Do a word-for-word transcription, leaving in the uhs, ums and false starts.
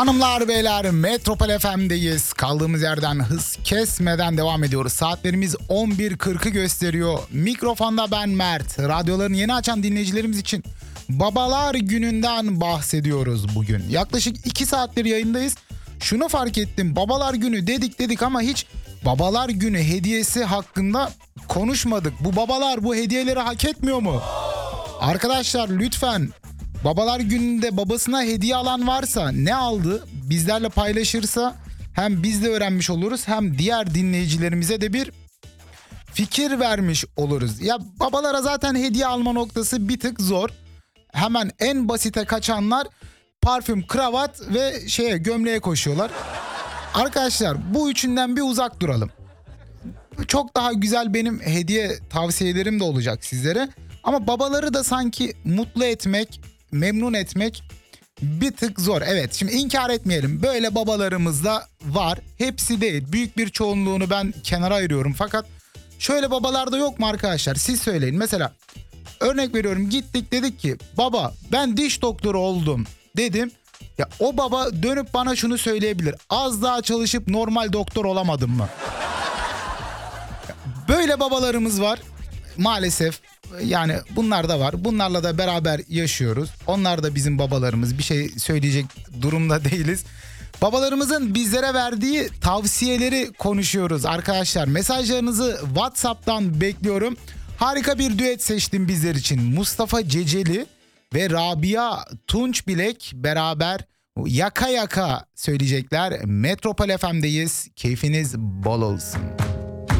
Hanımlar beyler, Metropol F M'deyiz. Kaldığımız yerden hız kesmeden devam ediyoruz. Saatlerimiz on bir kırkı gösteriyor. Mikrofonda ben Mert. Radyolarını yeni açan dinleyicilerimiz için Babalar Günü'nden bahsediyoruz bugün. Yaklaşık iki saattir yayındayız. Şunu fark ettim. Babalar Günü dedik dedik ama hiç Babalar Günü hediyesi hakkında konuşmadık. Bu babalar bu hediyeleri hak etmiyor mu? Arkadaşlar lütfen, Babalar Günü'nde babasına hediye alan varsa ne aldı bizlerle paylaşırsa hem biz de öğrenmiş oluruz hem diğer dinleyicilerimize de bir fikir vermiş oluruz. Ya babalara zaten hediye alma noktası bir tık zor. Hemen en basite kaçanlar parfüm, kravat ve şeye gömleğe koşuyorlar. Arkadaşlar bu üçünden bir uzak duralım. Çok daha güzel benim hediye tavsiyelerim de olacak sizlere. Ama babaları da sanki mutlu etmek, memnun etmek bir tık zor. Evet, şimdi inkar etmeyelim. Böyle babalarımız da var. Hepsi değil. Büyük bir çoğunluğunu ben kenara ayırıyorum. Fakat şöyle babalar da yok mu arkadaşlar? Siz söyleyin. Mesela örnek veriyorum, gittik dedik ki baba ben diş doktoru oldum dedim. Ya o baba dönüp bana şunu söyleyebilir: az daha çalışıp normal doktor olamadım mı? Böyle babalarımız var maalesef. Yani bunlar da var. Bunlarla da beraber yaşıyoruz. Onlar da bizim babalarımız. Bir şey söyleyecek durumda değiliz. Babalarımızın bizlere verdiği tavsiyeleri konuşuyoruz arkadaşlar. Mesajlarınızı WhatsApp'tan bekliyorum. Harika bir düet seçtim bizler için. Mustafa Ceceli ve Rabia Tunçbilek beraber Yaka Yaka söyleyecekler. Metropol F M'deyiz. Keyfiniz bol olsun.